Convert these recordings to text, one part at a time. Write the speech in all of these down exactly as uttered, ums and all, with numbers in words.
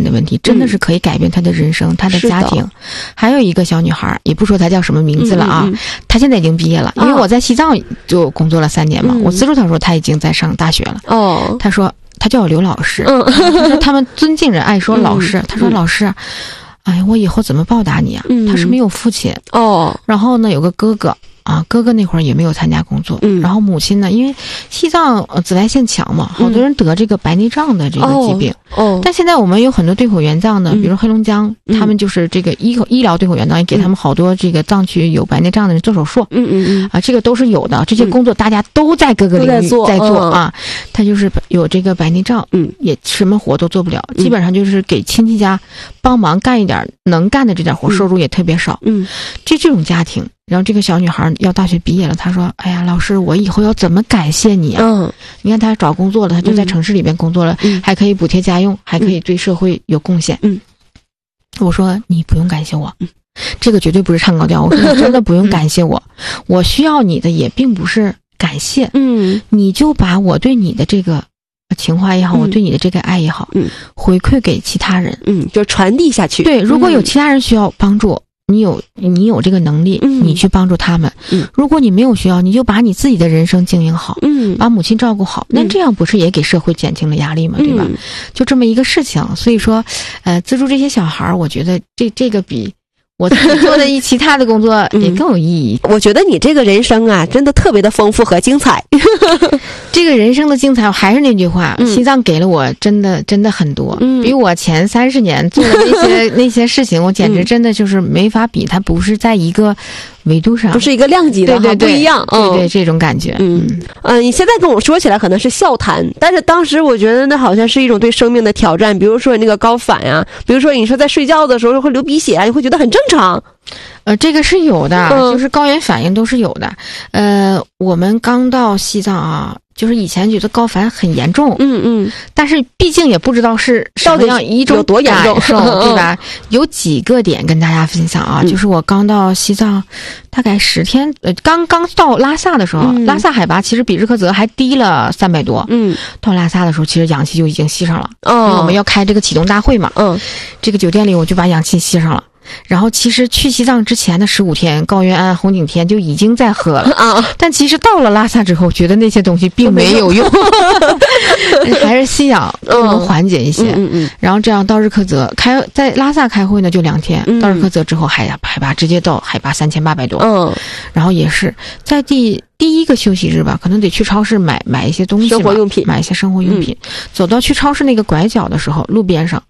的问题，真的是可以改变她的人生、嗯、她的家庭。还有一个小女孩，也不说她叫什么名字了啊，嗯嗯嗯她现在已经毕业了，因为我在西藏就工作了三年嘛，嗯、我资助她说她已经在上大学了。哦，她说她叫我刘老师，嗯、她说他们尊敬人爱说老师，她、嗯、说老师。哎呀，我以后怎么报答你啊？嗯、他是没有父亲哦，然后呢有个哥哥啊，哥哥那会儿也没有参加工作，嗯，然后母亲呢，因为西藏、呃、紫外线强嘛，好多人得这个白内障的这个疾病，哦，但现在我们有很多对口原藏的，比如黑龙江，嗯、他们就是这个医医疗对口原藏也给他们好多这个藏区有白内障的人做手术，嗯嗯嗯，啊，这个都是有的，这些工作大家都在各个领域在做，在做啊，他就是有这个白内障，嗯，也什么活都做不了，嗯、基本上就是给亲戚家帮忙干一点能干的这点活，收入也特别少，嗯，这这种家庭。然后这个小女孩要大学毕业了，她说：“哎呀，老师，我以后要怎么感谢你啊？嗯，你看她找工作了，她就在城市里边工作了，嗯、还可以补贴家用，还可以对社会有贡献。”嗯，我说你不用感谢我，嗯，这个绝对不是唱高调。我说你真的不用感谢我，嗯、我需要你的也并不是感谢，嗯，你就把我对你的这个情怀也好，嗯、我对你的这个爱也好，嗯，回馈给其他人，嗯，就传递下去。对，如果有其他人需要帮助。你有你有这个能力，嗯、你去帮助他们。嗯、如果你没有需要，你就把你自己的人生经营好，嗯、把母亲照顾好。那这样不是也给社会减轻了压力吗？嗯、对吧？就这么一个事情。所以说，呃，资助这些小孩，我觉得这这个比我自己做的一其他的工作也更有意义。 嗯、我觉得你这个人生啊，真的特别的丰富和精彩。 这个人生的精彩，还是那句话，嗯、西藏给了我真的真的很多，嗯、比我前三十年做的那些那些事情，我简直真的就是没法比。它不是在一个维度上， 不是一个量级的， 对对对， 不一样， 嗯、对对，这种感觉。 嗯嗯、呃，你现在跟我说起来可能是笑谈，但是当时我觉得那好像是一种对生命的挑战。比如说你那个高反呀、啊，比如说你说在睡觉的时候会流鼻血啊，你会觉得很正常。 呃，这个是有的，嗯、就是高原反应都是有的。呃，我们刚到西藏啊。就是以前觉得高反很严重，嗯嗯，但是毕竟也不知道是什么样一种多严重， 对吧？有几个点跟大家分享啊，嗯、就是我刚到西藏，大概十天，呃，刚刚到拉萨的时候，嗯、拉萨海拔其实比日喀则还低了三百多，嗯，到拉萨的时候，其实氧气就已经吸上了，哦，因为我们要开这个启动大会嘛，嗯，这个酒店里我就把氧气吸上了。然后其实去西藏之前的十五天，高原安、红景天就已经在喝了啊，但其实到了拉萨之后，觉得那些东西并没有用，还是吸氧更能缓解一些。嗯嗯。然后这样到日喀则开，在拉萨开会呢就两天，到日喀则之后海海拔直接到海拔三千八百多。嗯。然后也是在第第一个休息日吧，可能得去超市买买一些东西， 生活用品， 买一些生活用品。嗯、走到去超市那个拐角的时候，路边上。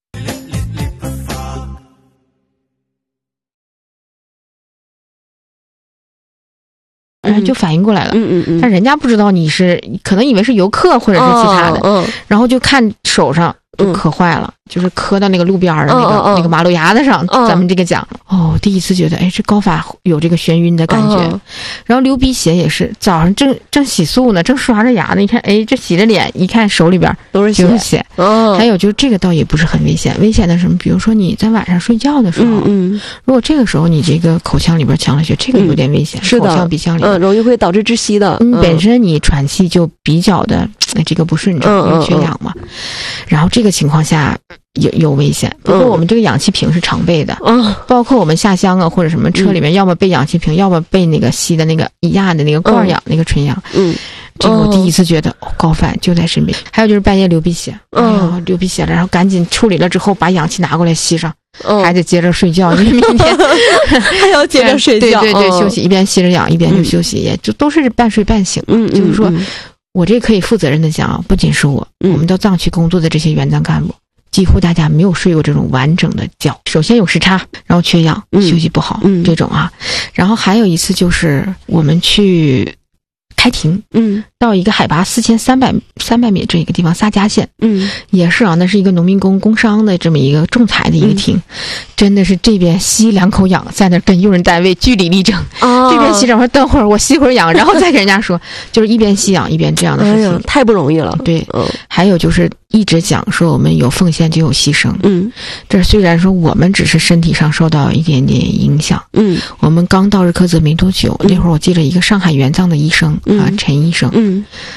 嗯，就反应过来了，嗯嗯嗯，但人家不知道你是，可能以为是游客或者是其他的，嗯，然后就看手上就磕坏了，嗯、就是磕到那个路边的那个、哦、那个马路牙子上，哦、咱们这个讲，哦，第一次觉得，哎，这高反有这个眩晕的感觉，哦、然后流鼻血也是，早上正正洗漱呢，正刷着牙呢，一看，哎，这洗着脸，一看手里边都是血， 就是血，哦，还有就是这个倒也不是很危险，危险的是什么？比如说你在晚上睡觉的时候，嗯，嗯如果这个时候你这个口腔里边呛了血，这个有点危险， 嗯、是的， 口腔鼻腔里边。 嗯，容易会导致窒息的。 嗯，本身你喘气就比较的这个不顺畅，因为缺氧嘛。嗯嗯嗯然后这个情况下有有危险。不过我们这个氧气瓶是常备的，嗯，包括我们下乡啊或者什么车里面，嗯、要么备氧气瓶，要么备那个吸的那个一压的那个罐氧，嗯、那个纯氧。嗯，这个我第一次觉得，哦，高反就在身边。还有就是半夜流鼻血，嗯、哎呀，流鼻血了，然后赶紧处理了之后，把氧气拿过来吸上。嗯、还得接着睡觉，因为明天还要接着睡觉， 对对对，休息一边吸着氧一边就休息，嗯、也就都是半睡半醒。嗯，就是说，嗯、我这可以负责任的讲啊，不仅是我，嗯、我们到藏区工作的这些援藏干部，几乎大家没有睡过这种完整的觉。首先有时差，然后缺氧，嗯、休息不好，嗯、这种啊。然后还有一次就是我们去开庭，嗯，到一个海拔四千三百三百米这一个地方，萨迦县，嗯，也是啊，那是一个农民工工商的这么一个仲裁的一个庭，嗯、真的是这边吸两口氧，在那跟用人单位据理力争，哦、这边吸氧说等会儿我吸会儿氧，然后再跟人家说，就是一边吸氧一边这样的事情，哎、 太不容易了。 对，嗯、还有就是一直讲说我们有奉献就有牺牲，嗯，这虽然说我们只是身体上受到一点点影响，嗯，我们刚到日喀则没多久，嗯、那会儿我记得一个上海援藏的医生。啊，陈医生，嗯，